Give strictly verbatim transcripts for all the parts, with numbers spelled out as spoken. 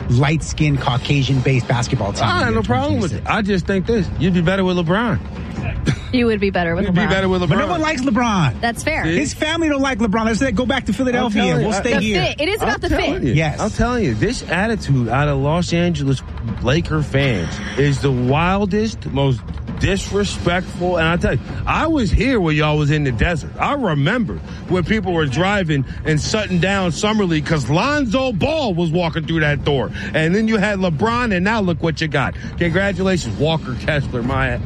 light-skinned, Caucasian-based basketball team. I have no problem with it. I just think this. You'd be better with LeBron. You would be better with You'd LeBron. be better with LeBron. But no one likes LeBron. That's fair. His family don't like LeBron. They said, go back to Philadelphia. We'll stay the here. Fit. It is about I'm the telling fit. You, Yes. I'm telling you, this attitude out of Los Angeles Laker fans is the wildest, most disrespectful. And I tell you, I was here when y'all was in the desert. I remember when people were driving and shutting down Summer League because Lonzo Ball was walking through that door. And then you had LeBron, and now look what you got. Congratulations, Walker Kessler, my...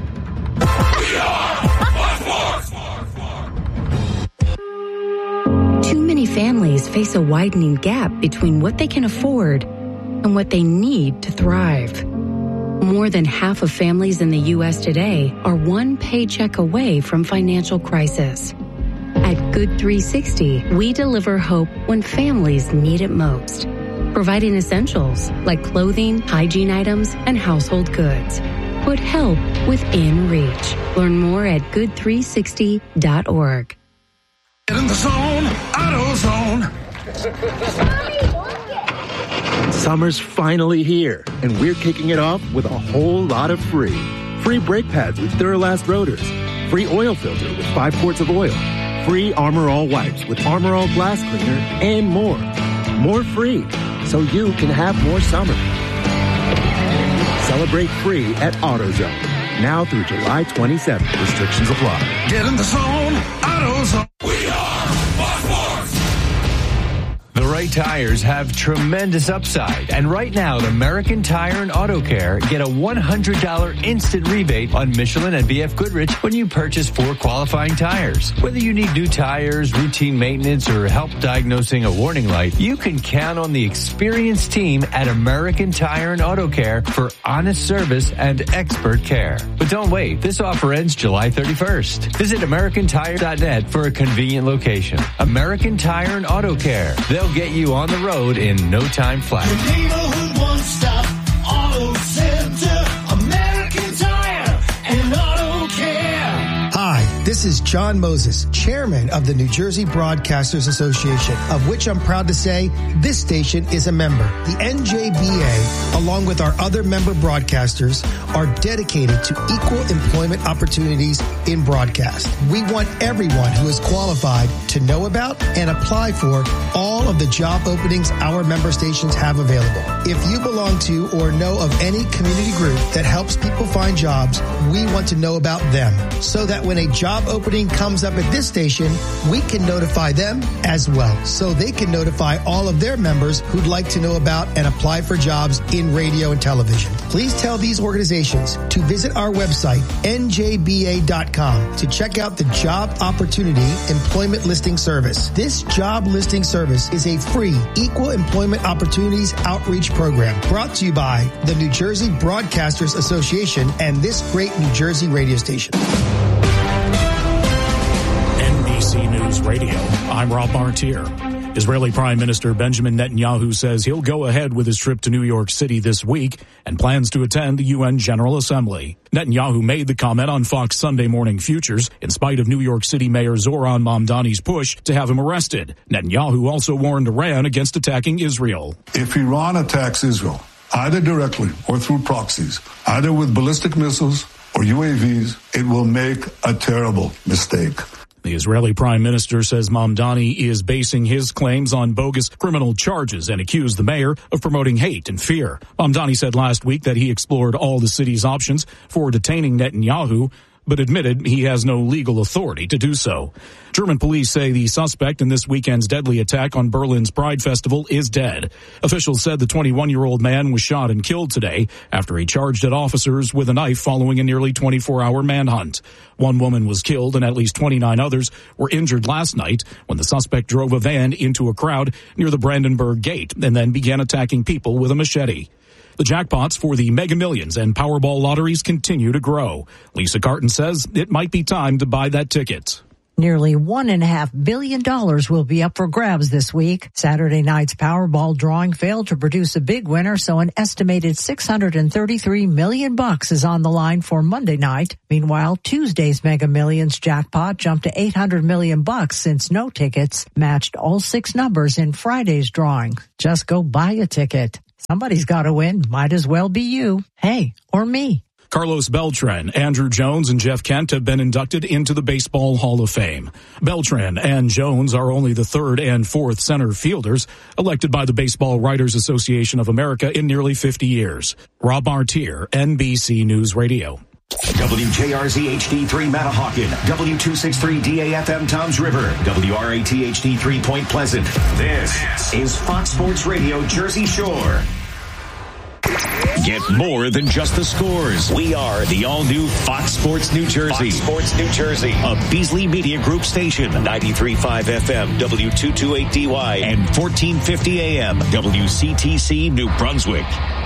Too many families face a widening gap between what they can afford and what they need to thrive. More than half of families in the U S today are one paycheck away from financial crisis. At Good three sixty, we deliver hope when families need it most, providing essentials like clothing, hygiene items, and household goods. Put help within reach. Learn more at good three sixty dot org. Get in the zone, AutoZone. Summer's finally here, and we're kicking it off with a whole lot of free. Free brake pads with Duralast rotors. Free oil filter with five quarts of oil. Free Armor All wipes with Armor All glass cleaner, and more. More free, so you can have more summer. Celebrate free at AutoZone. Now through July twenty-seventh. Restrictions apply. Get in the zone, AutoZone. We are Fox Sports. The right tires have tremendous upside. And right now at American Tire and Auto Care, get a one hundred dollars instant rebate on Michelin and B F Goodrich when you purchase four qualifying tires. Whether you need new tires, routine maintenance, or help diagnosing a warning light, you can count on the experienced team at American Tire and Auto Care for honest service and expert care. But don't wait. This offer ends July thirty-first. Visit American Tire dot net for a convenient location. American Tire and Auto Care. They'll get you on the road in no time flat. Your neighborhood one-stop auto center. American Tire and Auto Care. Hi, this is John Moses, chairman of the New Jersey Broadcasters Association, of which I'm proud to say this station is a member. The N J B A, along with our other member broadcasters, are dedicated to equal employment opportunities in broadcast. We want everyone who is qualified to know about and apply for all of the job openings our member stations have available. If you belong to or know of any community group that helps people find jobs, we want to know about them so that when a job opening comes up at this station, we can notify them as well so they can notify all of their members who'd like to know about and apply for jobs in radio and television. Please tell these organizations to visit our website, N J B A dot com, to check out the Job Opportunity Employment Listing Service. This job listing service is a free equal employment opportunities outreach program brought to you by the New Jersey Broadcasters Association and this great New Jersey radio station. N B C News Radio, I'm Rob Martier. Israeli Prime Minister Benjamin Netanyahu says he'll go ahead with his trip to New York City this week and plans to attend the U N General Assembly. Netanyahu made the comment on Fox Sunday Morning Futures in spite of New York City Mayor Zoran Mamdani's push to have him arrested. Netanyahu also warned Iran against attacking Israel. If Iran attacks Israel, either directly or through proxies, either with ballistic missiles or U A Vs, it will make a terrible mistake. The Israeli Prime Minister says Mamdani is basing his claims on bogus criminal charges and accused the mayor of promoting hate and fear. Mamdani said last week that he explored all the city's options for detaining Netanyahu, but admitted he has no legal authority to do so. German police say the suspect in this weekend's deadly attack on Berlin's Pride Festival is dead. Officials said the twenty-one-year-old man was shot and killed today after he charged at officers with a knife following a nearly twenty-four hour manhunt. One woman was killed and at least twenty-nine others were injured last night when the suspect drove a van into a crowd near the Brandenburg Gate and then began attacking people with a machete. The jackpots for the Mega Millions and Powerball lotteries continue to grow. Lisa Carton says it might be time to buy that ticket. Nearly one and a half billion dollars will be up for grabs this week. Saturday night's Powerball drawing failed to produce a big winner, so an estimated six hundred thirty-three million bucks is on the line for Monday night. Meanwhile, Tuesday's Mega Millions jackpot jumped to eight hundred million bucks since no tickets matched all six numbers in Friday's drawing. Just go buy a ticket. Somebody's got to win. Might as well be you. Hey, or me. Carlos Beltran, Andrew Jones, and Jeff Kent have been inducted into the Baseball Hall of Fame. Beltran and Jones are only the third and fourth center fielders elected by the Baseball Writers Association of America in nearly fifty years. Rob Martier, N B C News Radio. W J R Z H D three Matahawkin, W two sixty-three D A F M Toms River, W R A T H D three Point Pleasant. This is Fox Sports Radio Jersey Shore. Get more than just the scores. We are the all-new Fox Sports New Jersey. Fox Sports New Jersey, a Beasley Media Group station, ninety-three point five F M, W two twenty-eight D Y, and fourteen fifty A M, W C T C New Brunswick.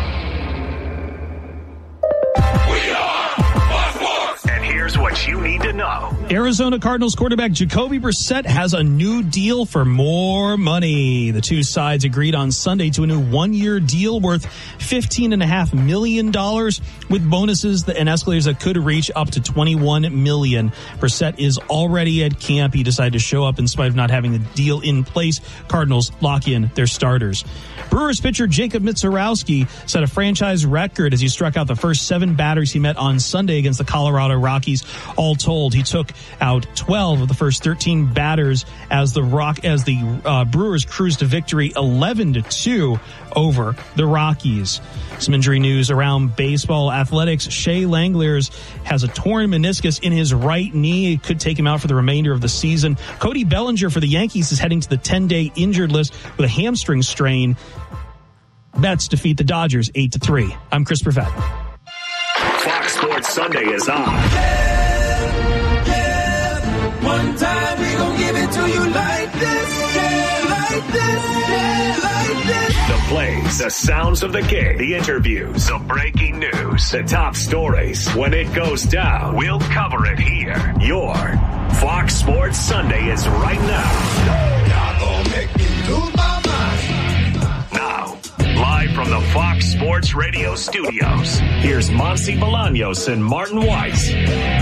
Here's what you need to know. Arizona Cardinals quarterback Jacoby Brissett has a new deal for more money. The two sides agreed on Sunday to a new one-year deal worth fifteen point five million dollars with bonuses and escalators that could reach up to twenty-one million dollars. Brissett is already at camp. He decided to show up in spite of not having the deal in place. Cardinals lock in their starters. Brewers pitcher Jacob Mizorowski set a franchise record as he struck out the first seven batters he met on Sunday against the Colorado Rockies. All told, he took out twelve of the first thirteen batters as the Rock as the uh, Brewers cruised to victory eleven to two over the Rockies. Some injury news around baseball athletics. Shea Langeliers has a torn meniscus in his right knee. It could take him out for the remainder of the season. Cody Bellinger for the Yankees is heading to the ten-day injured list with a hamstring strain. Mets defeat the Dodgers eight to three. I'm Chris Perfett. Fox Sports Sunday is on. Yeah, yeah. One time we gon' give it to you like this, yeah, like this, yeah, like this. The plays, the sounds of the game, the interviews, the breaking news, the top stories. When it goes down, we'll cover it here. Your Fox Sports Sunday is right now. Y'all gon' make me lose my mind. Now, live from the Fox Sports Radio studios, here's Monsi Bolaños and Martin Weiss.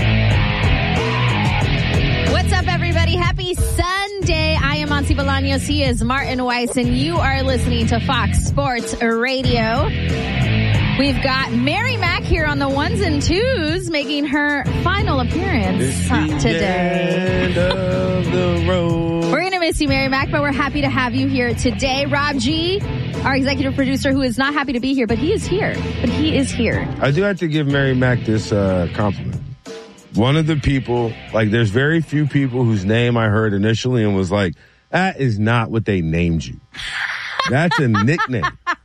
What's up, everybody? Happy Sunday. I am Monsi Bolaños. He is Martin Weiss, and you are listening to Fox Sports Radio. We've got Mary Mack here on the ones and twos, making her final appearance uh, today. End of the road. We're going to miss you, Mary Mack, but we're happy to have you here today. Rob G, our executive producer, who is not happy to be here, but he is here. But he is here. I do have to give Mary Mack this uh, compliment. One of the people, like there's very few people whose name I heard initially and was like, that is not what they named you. That's a nickname.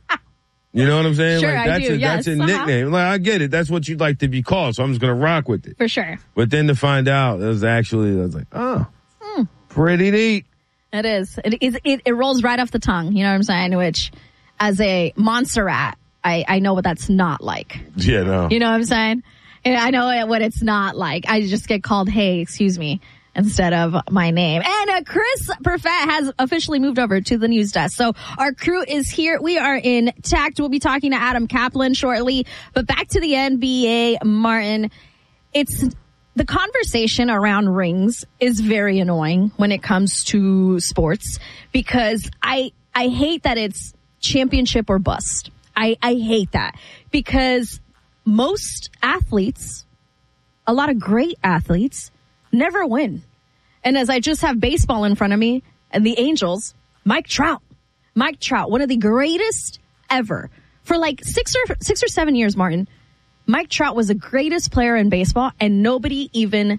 You know what I'm saying? Sure, like that's I do, a yes. that's a uh-huh. nickname. Like I get it. That's what you'd like to be called, so I'm just gonna rock with it. For sure. But then to find out it was actually I was like, oh, hmm. pretty neat. It is. It is it, it rolls right off the tongue, you know what I'm saying? Which as a Montserrat, I, I know what that's not like. Yeah, no. You know what I'm saying? And I know what it's not like. I just get called, hey, excuse me, instead of my name. And uh, Chris Perfett has officially moved over to the news desk. So our crew is here. We are intact. We'll be talking to Adam Kaplan shortly. But back to the N B A, Martin. It's the conversation around rings is very annoying when it comes to sports because I I hate that it's championship or bust. I, I hate that because most athletes, a lot of great athletes, never win. And as I just have baseball in front of me and the Angels, Mike Trout, Mike Trout, one of the greatest ever. For like six or six or seven years, Martin, Mike Trout was the greatest player in baseball and nobody even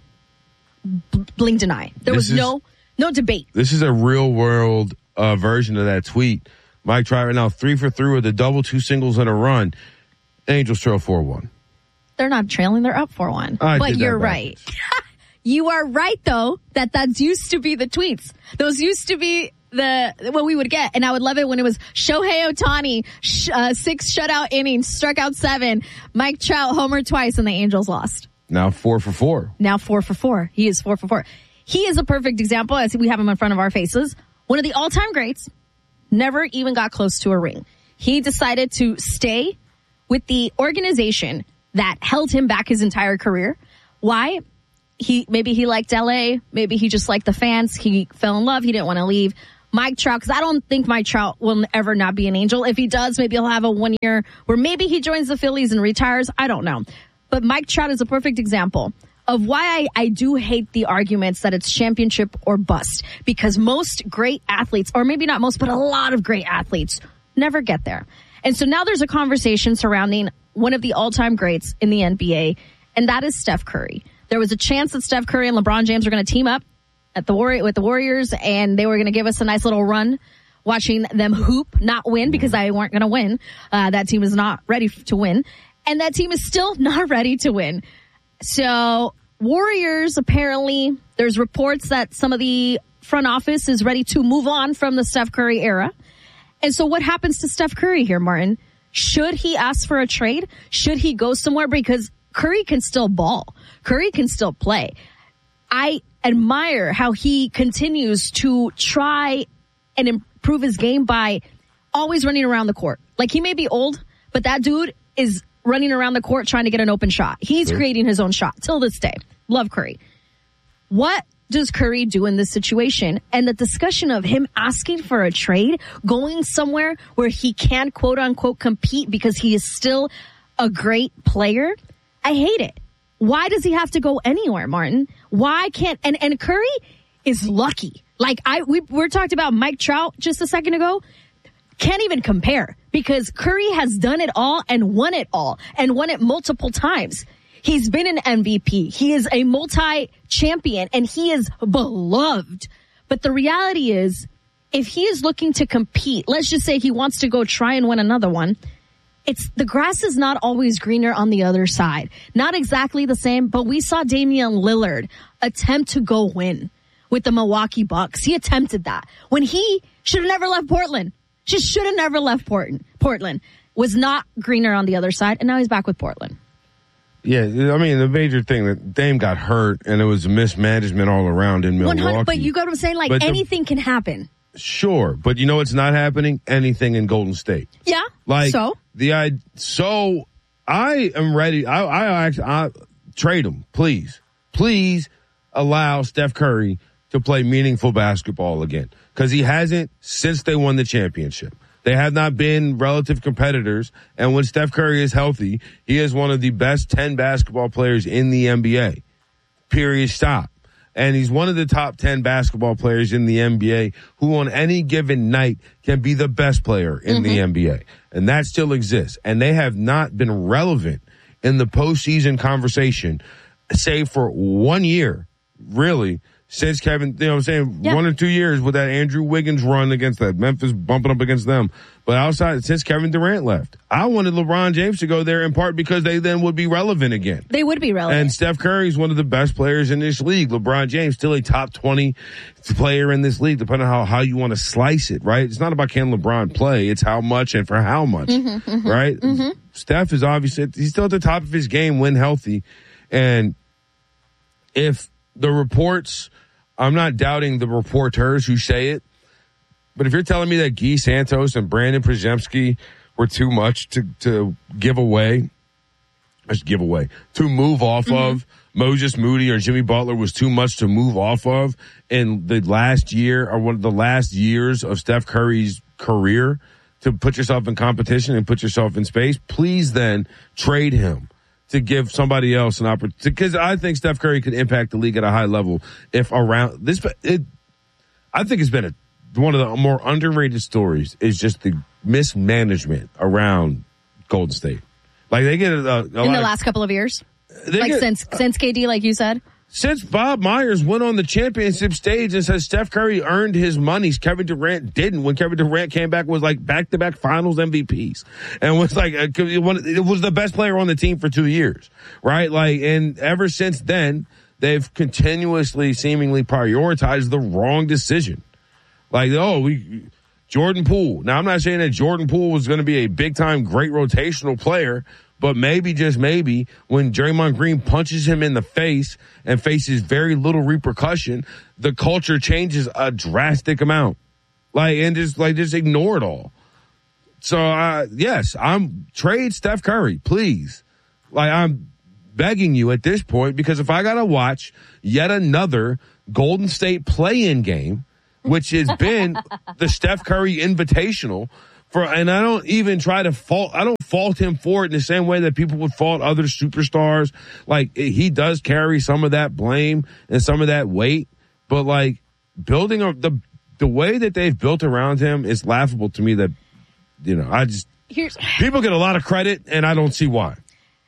b- blinked an eye. There This was is- no, no debate. This is a real world uh, version of that tweet. Mike Trout right now three for three with a double, two singles, and a run. Angels trail four one. They're not trailing. They're up four one. I But did that you're backwards. right. You are right, though, that that used to be the tweets. Those used to be the what we would get. And I would love it when it was Shohei Ohtani, sh- uh, six shutout innings, struck out seven. Mike Trout homered twice, and the Angels lost. Now four for four. Now four for four. He is four for four. He is a perfect example, as we have him in front of our faces. One of the all-time greats, never even got close to a ring. He decided to stay with the organization that held him back his entire career. Why? He maybe he liked L A, maybe he just liked the fans. He fell in love. He didn't want to leave. Mike Trout, because I don't think Mike Trout will ever not be an Angel. If he does, maybe he'll have a one year where maybe he joins the Phillies and retires. I don't know. But Mike Trout is a perfect example of why I, I do hate the arguments that it's championship or bust. Because most great athletes, or maybe not most, but a lot of great athletes never get there. And so now there's a conversation surrounding one of the all-time greats in the N B A, and that is Steph Curry. There was a chance that Steph Curry and LeBron James were going to team up at the Warri- with the Warriors, and they were going to give us a nice little run watching them hoop, not win, because they weren't going to win. Uh, that team is not ready to win. And that team is still not ready to win. So Warriors, apparently, there's reports that some of the front office is ready to move on from the Steph Curry era. And so what happens to Steph Curry here, Martin? Should he ask for a trade? Should he go somewhere? Because Curry can still ball. Curry can still play. I admire how he continues to try and improve his game by always running around the court. Like, he may be old, but that dude is running around the court trying to get an open shot. He's sure. creating his own shot till this day. Love Curry. What does Curry do in this situation? And the discussion of him asking for a trade, going somewhere where he can quote unquote compete because he is still a great player. I hate it. Why does he have to go anywhere, Martin? Why can't, and, and Curry is lucky. Like I, we were talked about Mike Trout just a second ago. Can't even compare because Curry has done it all and won it all and won it multiple times. He's been an M V P. He is a multi-champion and he is beloved. But the reality is, if he is looking to compete, let's just say he wants to go try and win another one, it's the grass is not always greener on the other side. Not exactly the same, but we saw Damian Lillard attempt to go win with the Milwaukee Bucks. He attempted that when he should have never left Portland. Just should have never left Portland. Portland was not greener on the other side, and now he's back with Portland. Yeah, I mean, the major thing that Dame got hurt, and it was mismanagement all around in Milwaukee. But you go to saying, like, but anything the, can happen. Sure, but you know what's not happening? Anything in Golden State. Yeah, like so? The I so I am ready. I, I actually I, trade him, please. Please allow Steph Curry to play meaningful basketball again. Because he hasn't since they won the championship. They have not been relative competitors. And when Steph Curry is healthy, he is one of the best ten basketball players in the N B A. Period. Stop. And he's one of the top ten basketball players in the N B A who on any given night can be the best player in mm-hmm. the N B A. And that still exists. And they have not been relevant in the postseason conversation, save for one year, really, since Kevin, you know what I'm saying, yep. one or two years with that Andrew Wiggins run against that Memphis bumping up against them. But outside, since Kevin Durant left, I wanted LeBron James to go there in part because they then would be relevant again. They would be relevant. And Steph Curry is one of the best players in this league. LeBron James still a top twenty player in this league, depending on how, how you want to slice it, right? It's not about can LeBron play, it's how much and for how much, mm-hmm, mm-hmm, right? Mm-hmm. Steph is obviously, he's still at the top of his game when healthy. And if the reports, I'm not doubting the reporters who say it, but if you're telling me that Guy Santos and Brandon Przemski were too much to, to give away, let's give away, to move off mm-hmm. of, Moses Moody or Jimmy Butler was too much to move off of in the last year or one of the last years of Steph Curry's career to put yourself in competition and put yourself in space, please then trade him to give somebody else an opportunity. Because I think Steph Curry could impact the league at a high level if around this. It, I think it's been a, one of the more underrated stories is just the mismanagement around Golden State. Like they get a, a in the last of, couple of years, like get, since uh, since K D, like you said. Since Bob Myers went on the championship stage and said Steph Curry earned his money, Kevin Durant didn't. When Kevin Durant came back, was like back-to-back finals M V Ps. And was like, it was the best player on the team for two years, right? Like, and ever since then, they've continuously seemingly prioritized the wrong decision. Like, oh, we, Jordan Poole. Now, I'm not saying that Jordan Poole was going to be a big-time, great rotational player, but maybe, just maybe, when Draymond Green punches him in the face and faces very little repercussion, the culture changes a drastic amount. Like, and just, like, just ignore it all. So, uh, yes, I'm, trade Steph Curry, please. Like, I'm begging you at this point, because if I gotta watch yet another Golden State play-in game, which has been the Steph Curry Invitational. For, and I don't even try to fault, I don't fault him for it in the same way that people would fault other superstars. Like, he does carry some of that blame and some of that weight, but like building a, the, the way that they've built around him is laughable to me that, you know, I just, Here's, people get a lot of credit and I don't see why.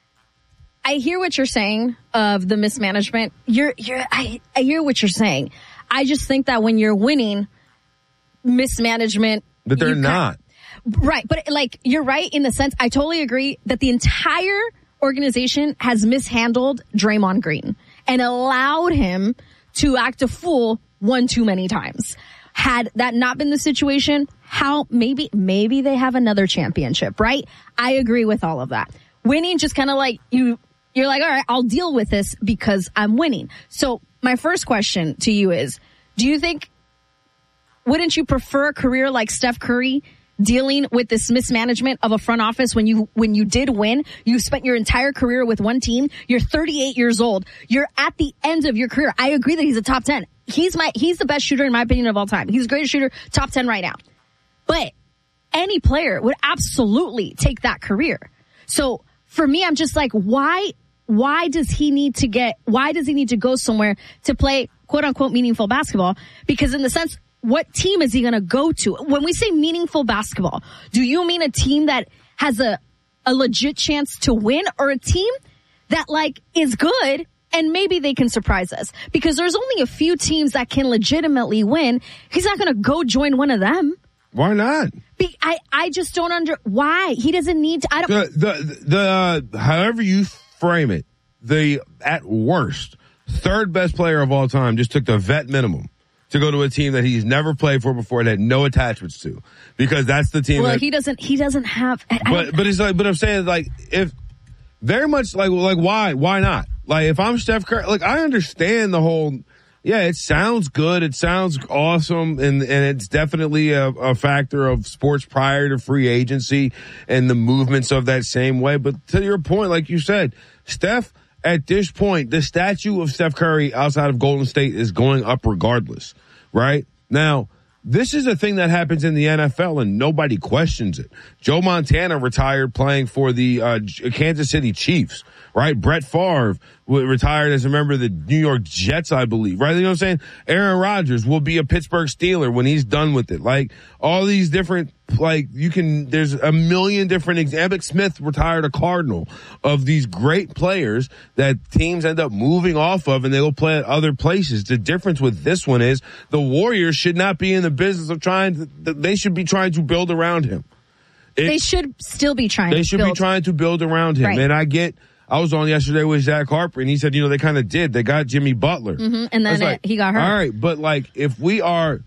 I hear what you're saying of the mismanagement. You're, you're, I, I hear what you're saying. I just think that when you're winning, mismanagement. But they're not. Kind, right. But like, you're right in the sense, I totally agree that the entire organization has mishandled Draymond Green and allowed him to act a fool one too many times. Had that not been the situation, how maybe, maybe they have another championship, right? I agree with all of that. Winning just kind of like you, you're like, all right, I'll deal with this because I'm winning. So my first question to you is, do you think, wouldn't you prefer a career like Steph Curry dealing with this mismanagement of a front office when you, when you did win? You spent your entire career with one team. You're thirty-eight years old. You're at the end of your career. I agree that he's a top ten. He's my, he's the best shooter in my opinion of all time. He's the greatest shooter, top ten right now. But any player would absolutely take that career. So for me, I'm just like, why, why does he need to get, why does he need to go somewhere to play quote unquote meaningful basketball? Because in the sense, what team is he going to go to? When we say meaningful basketball, do you mean a team that has a, a legit chance to win, or a team that like is good and maybe they can surprise us? Because there's only a few teams that can legitimately win. He's not going to go join one of them. Why not? Be, I, I just don't under, why? He doesn't need to, I don't. The, the, the, uh, however you frame it, the, at worst, third best player of all time just took the vet minimum to go to a team that he's never played for before and had no attachments to, because that's the team. Well, that, he doesn't, he doesn't have, I, but, but it's like, but I'm saying like, if very much like, like why, why not? Like if I'm Steph Curry, like I understand the whole, yeah, it sounds good. It sounds awesome. And, and it's definitely a, a factor of sports prior to free agency and the movements of that same way. But to your point, like you said, Steph, at this point, the statue of Steph Curry outside of Golden State is going up regardless, right? Now, this is a thing that happens in the N F L and nobody questions it. Joe Montana retired playing for the uh, Kansas City Chiefs, right? Brett Favre retired as a member of the New York Jets, I believe, right? You know what I'm saying? Aaron Rodgers will be a Pittsburgh Steeler when he's done with it. Like all these different, like you can, there's a million different examples. Emmitt Smith retired a Cardinal, of these great players that teams end up moving off of and they will play at other places. The difference with this one is the Warriors should not be in the business of trying to, they should be trying to build around him. It, they should still be trying they to should build. be trying to build around him. Right. And I get, I was on yesterday with Zach Harper and he said, you know, they kind of did. They got Jimmy Butler. Mm-hmm. And then like, it, he got hurt. All right. But like, if we are,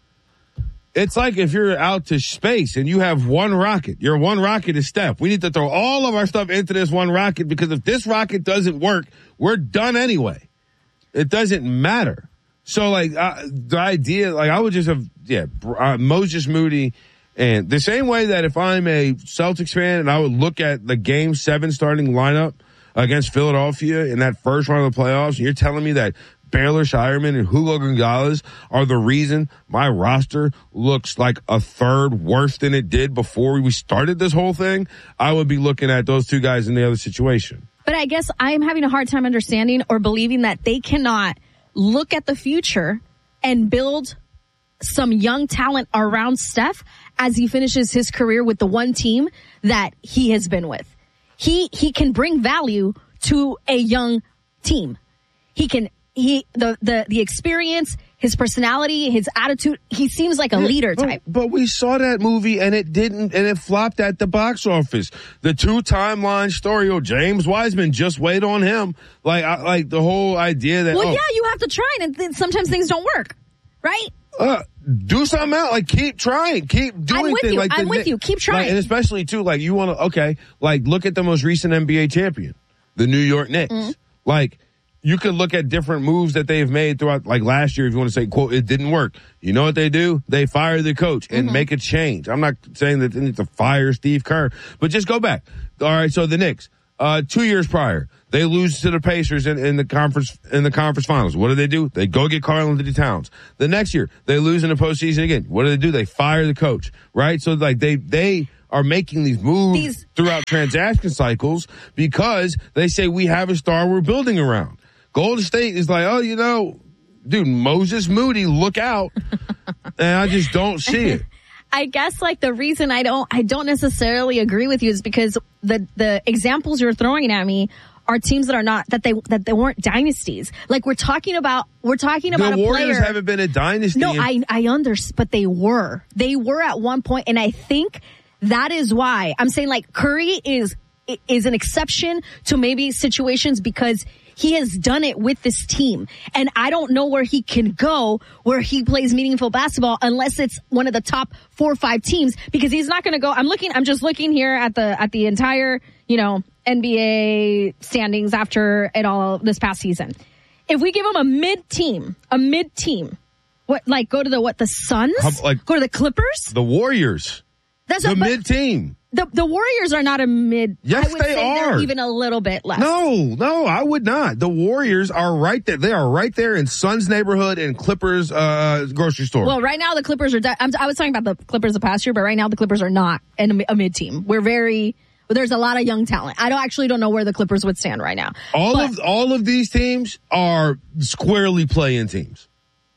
it's like if you're out to space and you have one rocket, your one rocket is Steph. We need to throw all of our stuff into this one rocket, because if this rocket doesn't work, we're done anyway. It doesn't matter. So like, uh, the idea, like I would just have, yeah, uh, Moses Moody. And the same way that if I'm a Celtics fan and I would look at the game seven starting lineup against Philadelphia in that first round of the playoffs, and you're telling me that Baylor Shireman and Hugo Gonzalez are the reason my roster looks like a third worse than it did before we started this whole thing, I would be looking at those two guys in the other situation. But I guess I'm having a hard time understanding or believing that they cannot look at the future and build some young talent around Steph as he finishes his career with the one team that he has been with. He, he can bring value to a young team. He can, he, the, the, the experience, his personality, his attitude, he seems like a yeah, leader type. But, but we saw that movie and it didn't, and it flopped at the box office. The two timeline story, oh, James Wiseman, just wait on him. Like, I, like the whole idea that, well, oh, yeah, you have to try and th- sometimes things don't work, right? Uh, do something out. Like, keep trying. Keep doing I'm with things. you. Like I'm the, with you. Keep trying. Like, and especially, too, like, you want to, okay, like, look at the most recent N B A champion, the New York Knicks. Mm-hmm. Like, you could look at different moves that they've made throughout, like, last year, if you want to say, quote, it didn't work. You know what they do? They fire the coach and mm-hmm. make a change. I'm not saying that they need to fire Steve Kerr, but just go back. All right, so the Knicks. Uh, two years prior, they lose to the Pacers in, in the conference in the conference finals. What do they do? They go get Karl-Anthony Towns. The next year, they lose in the postseason again. What do they do? They fire the coach, right? So like they they are making these moves these- throughout transaction cycles because they say we have a star we're building around. Golden State is like, oh, you know, dude, Moses Moody, look out, and I just don't see it. I guess like the reason I don't I don't necessarily agree with you is because the the examples you're throwing at me are teams that are not that they that they weren't dynasties. Like we're talking about we're talking about the a Warriors player. haven't been a dynasty. No, in- I I understand, but they were they were at one point, and I think that is why I'm saying like Curry is is an exception to maybe situations because he has done it with this team. And I don't know where he can go where he plays meaningful basketball unless it's one of the top four or five teams, because he's not going to go. I'm looking, I'm just looking here at the, at the entire, you know, N B A standings after it all this past season. If we give him a mid team, a mid team, what, like go to the, what, the Suns? How, like, go to the Clippers? The Warriors. That's the what, but- mid team. The the Warriors are not a mid. Yes, I would they say are. They're even a little bit less. No, no, I would not. The Warriors are right there. They are right there in Suns neighborhood and Clippers uh, grocery store. Well, right now the Clippers are. De- I'm, I was talking about the Clippers the past year, but right now the Clippers are not in a, a mid team. We're very. There's a lot of young talent. I don't actually don't know where the Clippers would stand right now. All but, of all of these teams are squarely play-in teams.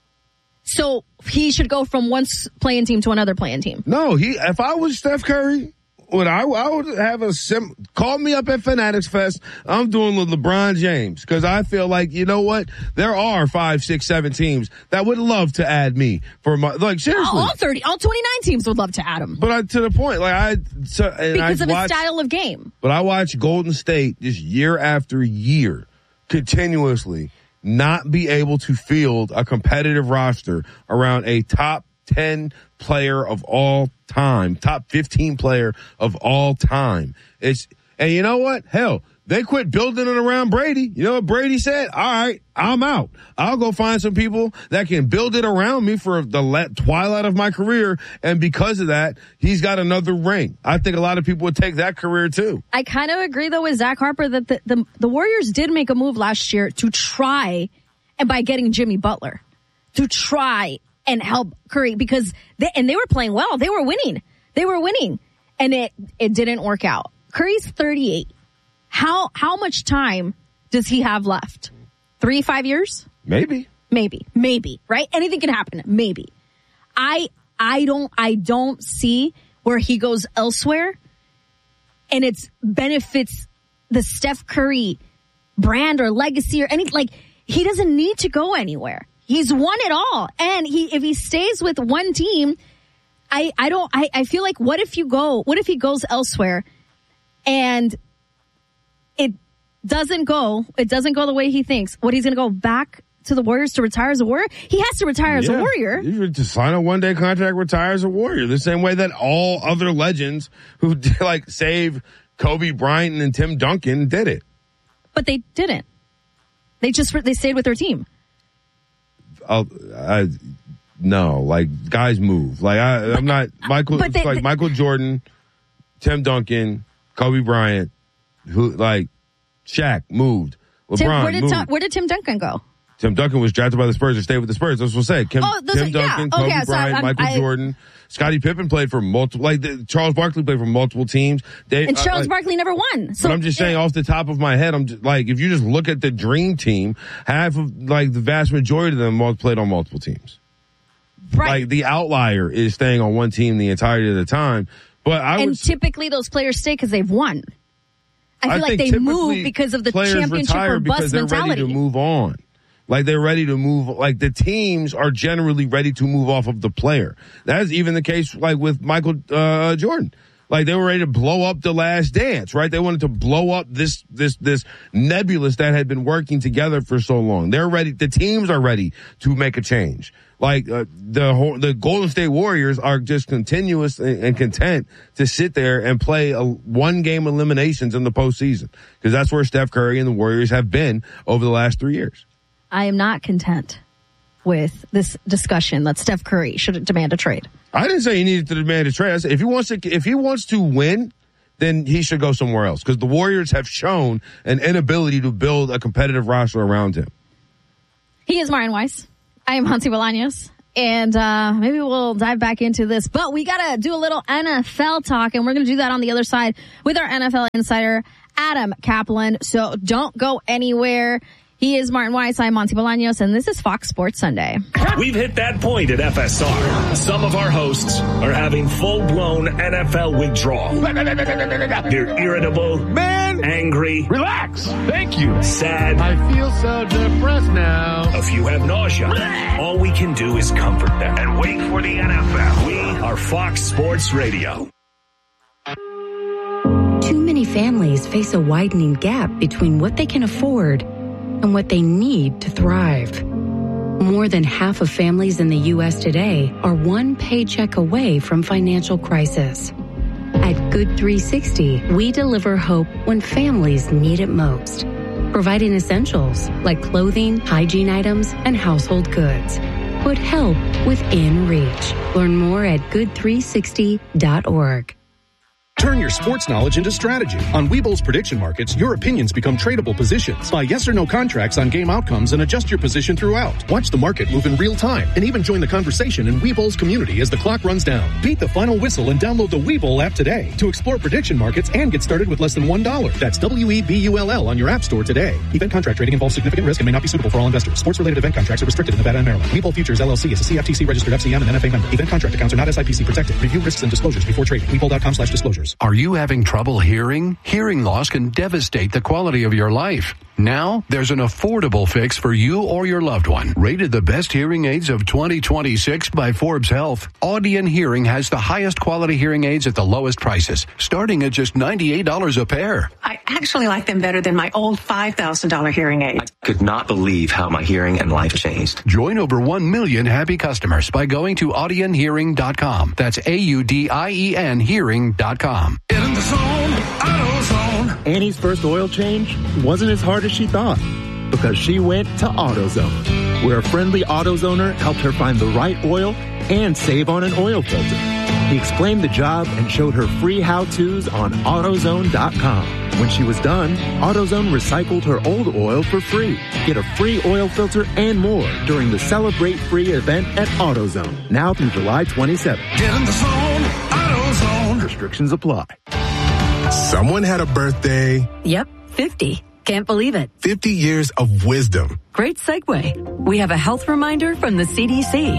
So he should go from one play-in team to another play-in team. No, he. If I was Steph Curry. When I, I would have a sim, call me up at Fanatics Fest. I'm doing with LeBron James because I feel like, you know what? There are five, six, seven teams that would love to add me for my, like seriously. All thirty, all twenty-nine teams would love to add him. But I, to the point, like I, so, and because I of watched, his style of game. But I watch Golden State just year after year continuously not be able to field a competitive roster around a top ten player of all time, top fifteen player of all time. It's, and you know what? Hell, they quit building it around Brady. You know what Brady said? All right, I'm out. I'll go find some people that can build it around me for the twilight of my career. And because of that, he's got another ring. I think a lot of people would take that career too. I kind of agree though with Zach Harper that the, the, the Warriors did make a move last year to try, and by getting Jimmy Butler, to try and help Curry because they, and they were playing well. They were winning. They were winning and it, it didn't work out. Curry's thirty-eight. How, how much time does he have left? Three, five years? Maybe. Maybe. Maybe. Right? Anything can happen. Maybe. I, I don't, I don't see where he goes elsewhere and it's benefits the Steph Curry brand or legacy or anything. Like he doesn't need to go anywhere. He's won it all. And he, if he stays with one team, I, I don't, I, I feel like what if you go, what if he goes elsewhere and it doesn't go, it doesn't go the way he thinks? What, he's going to go back to the Warriors to retire as a Warrior? He has to retire as yeah. a Warrior. You should just sign a one day contract, retire as a Warrior. The same way that all other legends who did, like save Kobe Bryant and Tim Duncan did it. But they didn't. They just, they stayed with their team. Uh, I, no, like guys move. Like I, I'm not Michael. But they, like they, Michael Jordan, Tim Duncan, Kobe Bryant, who like Shaq moved. LeBron Tim, where did moved. Tom, where did Tim Duncan go? Tim Duncan was drafted by the Spurs and stayed with the Spurs. That's what I said. Kim, oh, those Tim are, Duncan, yeah. Kobe okay, Bryant, so Michael I, Jordan, Scottie Pippen played for multiple. Like the, Charles Barkley played for multiple teams. They, and Charles uh, like, Barkley never won. So but I'm just saying, yeah. off the top of my head, I'm just, like, if you just look at the dream team, half of like the vast majority of them all played on multiple teams. Right. Like the outlier is staying on one team the entirety of the time. But I and would, typically those players stay because they've won. I feel I like they move because of the championship or bust they're mentality. Ready to move on. Like they're ready to move, like the teams are generally ready to move off of the player. That's even the case like with Michael uh, Jordan. Like they were ready to blow up The Last Dance, right? They wanted to blow up this, this, this nebulous that had been working together for so long. They're ready. The teams are ready to make a change. Like, uh, the, the Golden State Warriors are just continuous and, and content to sit there and play a one game eliminations in the postseason. Cause that's where Steph Curry and the Warriors have been over the last three years. I am not content with this discussion that Steph Curry should demand a trade. I didn't say he needed to demand a trade. I said if he wants to, if he wants to win then he should go somewhere else because the Warriors have shown an inability to build a competitive roster around him. He is Martin Weiss. I am Hansi Bolaños. And uh maybe we'll dive back into this. But we got to do a little N F L talk, and we're going to do that on the other side with our N F L insider, Adam Kaplan. So don't go anywhere. He is Martin Weiss. I'm Monty Bolaños, and this is Fox Sports Sunday. We've hit that point at F S R. Some of our hosts are having full-blown N F L withdrawal. They're irritable, man, angry. Relax. Thank you. Sad. I feel so depressed now. A few have nausea. All we can do is comfort them and wait for the N F L. We are Fox Sports Radio. Too many families face a widening gap between what they can afford and what they need to thrive. More than half of families in the U S today are one paycheck away from financial crisis. At Good three sixty, we deliver hope when families need it most, providing essentials like clothing, hygiene items, and household goods. Put help within reach. Learn more at good three sixty dot org. Turn your sports knowledge into strategy. On Webull's prediction markets, your opinions become tradable positions. Buy yes or no contracts on game outcomes and adjust your position throughout. Watch the market move in real time and even join the conversation in Webull's community as the clock runs down. Beat the final whistle and download the Webull app today to explore prediction markets and get started with less than one dollar. That's W E B U L L on your app store today. Event contract trading involves significant risk and may not be suitable for all investors. Sports-related event contracts are restricted in Nevada and Maryland. Webull Futures L L C is a C F T C-registered F C M and N F A member. Event contract accounts are not S I P C protected. Review risks and disclosures before trading. Webull.com slash disclosures. Are you having trouble hearing? Hearing loss can devastate the quality of your life. Now, there's an affordable fix for you or your loved one. Rated the best hearing aids of twenty twenty-six by Forbes Health, Audion Hearing has the highest quality hearing aids at the lowest prices, starting at just ninety-eight dollars a pair. I actually like them better than my old five thousand dollars hearing aid. I could not believe how my hearing and life changed. Join over one million happy customers by going to audion hearing dot com. That's A U D I E N hearing dot com. In the zone, AutoZone. Annie's first oil change wasn't as hard as she thought because she went to AutoZone, where a friendly AutoZoner helped her find the right oil and save on an oil filter. He explained the job and showed her free how-tos on AutoZone dot com. When she was done, AutoZone recycled her old oil for free. Get a free oil filter and more during the Celebrate Free event at AutoZone, now through July twenty-seventh. Get in the zone, AutoZone. Restrictions apply. Someone had a birthday. Yep, fifty. Can't believe it. fifty years of wisdom. Great segue. We have a health reminder from the C D C.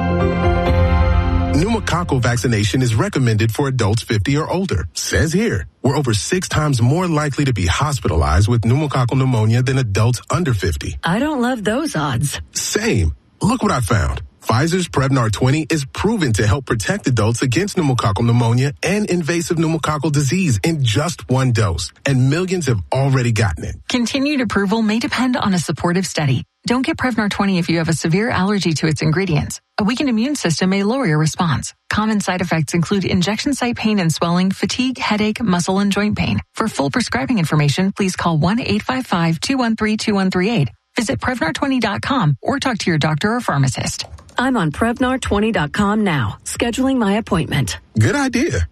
Pneumococcal vaccination is recommended for adults fifty or older. Says here, we're over six times more likely to be hospitalized with pneumococcal pneumonia than adults under fifty. I don't love those odds. Same. Look what I found. Pfizer's Prevnar twenty is proven to help protect adults against pneumococcal pneumonia and invasive pneumococcal disease in just one dose, and millions have already gotten it. Continued approval may depend on a supportive study. Don't get Prevnar twenty if you have a severe allergy to its ingredients. A weakened immune system may lower your response. Common side effects include injection site pain and swelling, fatigue, headache, muscle, and joint pain. For full prescribing information, please call one eight five five, two one three, two one three eight. Visit Prevnar twenty dot com or talk to your doctor or pharmacist. I'm on Prevnar twenty dot com now, scheduling my appointment. Good idea.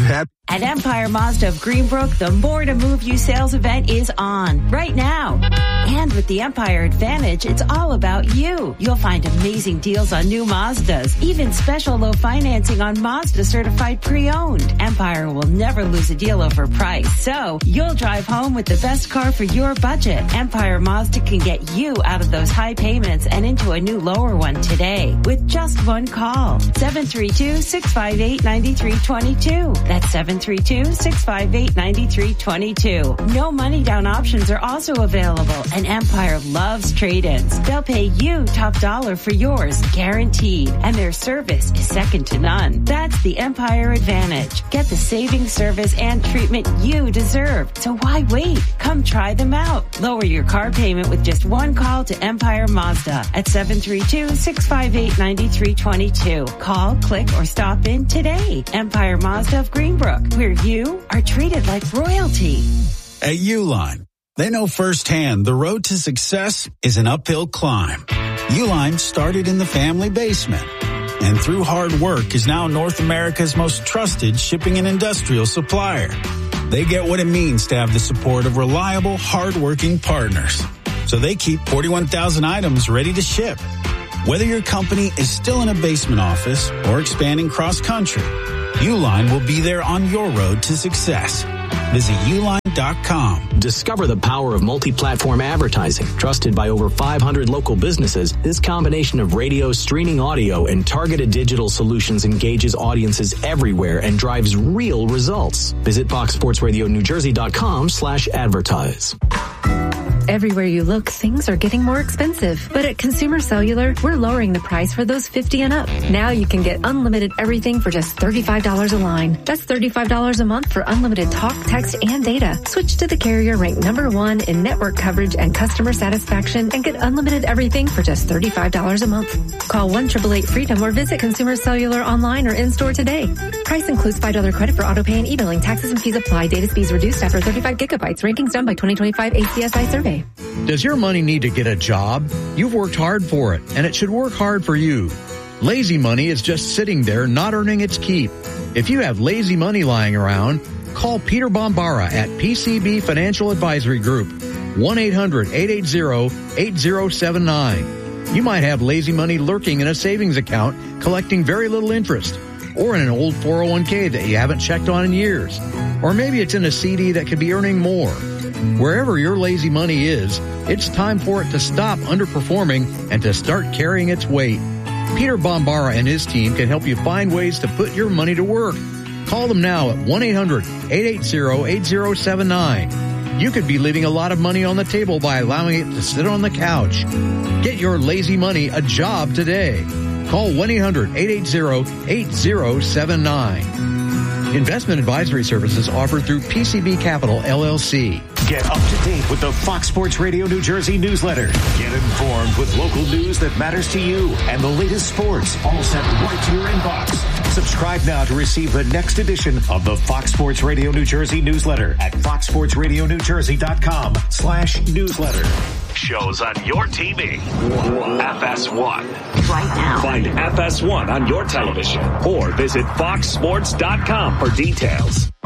At Empire Mazda of Greenbrook, the More to Move You sales event is on right now. And with the Empire Advantage, it's all about you. You'll find amazing deals on new Mazdas, even special low financing on Mazda certified pre-owned. Empire will never lose a deal over price, so you'll drive home with the best car for your budget. Empire Mazda can get you out of those high payments and into a new lower one today with just one call. seven three two, six five eight, nine three two two. That's seven three two, six five eight, nine three two two. No money down options are also available, and Empire loves trade-ins. They'll pay you top dollar for yours, guaranteed, and their service is second to none. That's the Empire Advantage. Get the saving service and treatment you deserve. So why wait? Come try them out. Lower your car payment with just one call to Empire Mazda at seven three two, six five eight, nine three two two. Call, click, or stop in today. Empire Mazda of Greenbrook, where you are treated like royalty. At Uline, they know firsthand the road to success is an uphill climb. Uline started in the family basement and through hard work is now North America's most trusted shipping and industrial supplier. They get what it means to have the support of reliable, hardworking partners. So they keep forty-one thousand items ready to ship. Whether your company is still in a basement office or expanding cross-country, Uline will be there on your road to success. Visit uline dot com. Discover the power of multi-platform advertising. Trusted by over five hundred local businesses, this combination of radio, streaming audio, and targeted digital solutions engages audiences everywhere and drives real results. Visit fox sports radio new jersey dot com slash advertise. Everywhere you look, things are getting more expensive. But at Consumer Cellular, we're lowering the price for those fifty and up. Now you can get unlimited everything for just thirty-five dollars a line. That's thirty-five dollars a month for unlimited talk, text, and data. Switch to the carrier ranked number one in network coverage and customer satisfaction and get unlimited everything for just thirty-five dollars a month. Call one eight eight eight freedom or visit Consumer Cellular online or in-store today. Price includes five dollars credit for auto pay and e-billing. Taxes and fees apply. Data speeds reduced after thirty-five gigabytes. Rankings done by twenty twenty-five A C S I survey. Does your money need to get a job? You've worked hard for it, and it should work hard for you. Lazy money is just sitting there not earning its keep. If you have lazy money lying around, call Peter Bombara at P C B Financial Advisory Group, one eight hundred eight eight zero eight zero seven nine. You might have lazy money lurking in a savings account collecting very little interest, or in an old four oh one k that you haven't checked on in years. Or maybe it's in a C D that could be earning more. Wherever your lazy money is, it's time for it to stop underperforming and to start carrying its weight. Peter Bombara and his team can help you find ways to put your money to work. Call them now at one eight hundred eight eight zero eight zero seven nine. You could be leaving a lot of money on the table by allowing it to sit on the couch. Get your lazy money a job today. Call one eight hundred eight eight zero eight zero seven nine. Investment advisory services offered through P C B Capital, L L C. Get up to date with the Fox Sports Radio New Jersey newsletter. Get informed with local news that matters to you and the latest sports, all sent right to your inbox. Subscribe now to receive the next edition of the Fox Sports Radio New Jersey newsletter at fox sports radio new jersey dot com slash newsletter. Shows on your T V. F S one. Right now. Find F S one on your television or visit fox sports dot com for details.